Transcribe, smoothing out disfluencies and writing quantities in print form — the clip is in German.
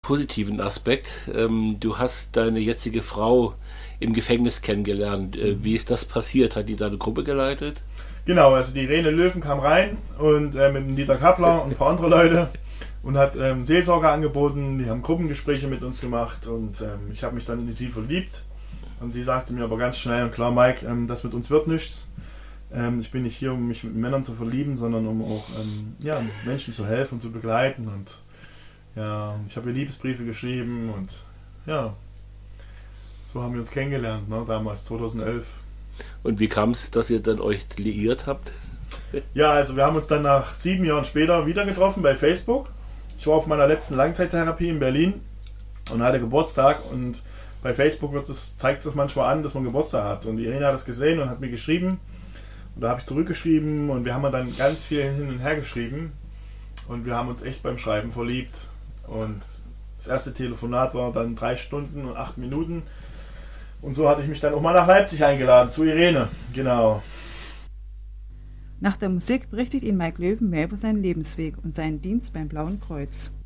positiven Aspekt. Du hast deine jetzige Frau im Gefängnis kennengelernt. Wie ist das passiert? Hat die da eine Gruppe geleitet? Genau, also die Irene Löwen kam rein und mit dem Dieter Kappler und ein paar andere Leute und hat Seelsorge angeboten. Die haben Gruppengespräche mit uns gemacht und ich habe mich dann in sie verliebt. Und sie sagte mir aber ganz schnell und klar, Mike, das mit uns wird nichts. Ich bin nicht hier, um mich mit Männern zu verlieben, sondern um auch Menschen zu helfen und zu begleiten. Und ja, ich habe ihr Liebesbriefe geschrieben und ja, so haben wir uns kennengelernt, ne, damals, 2011. Und wie kam es, dass ihr dann euch liiert habt? Ja, also wir haben uns dann nach 7 Jahren später wieder getroffen bei Facebook. Ich war auf meiner letzten Langzeittherapie in Berlin und hatte Geburtstag und bei Facebook zeigt es manchmal an, dass man Geburtstag hat. Und die Irene hat das gesehen und hat mir geschrieben. Und da habe ich zurückgeschrieben und wir haben dann ganz viel hin und her geschrieben. Und wir haben uns echt beim Schreiben verliebt. Und das erste Telefonat war dann 3 Stunden und 8 Minuten. Und so hatte ich mich dann auch mal nach Leipzig eingeladen, zu Irene. Genau. Nach der Musik berichtet Ihnen Mike Löwen mehr über seinen Lebensweg und seinen Dienst beim Blauen Kreuz.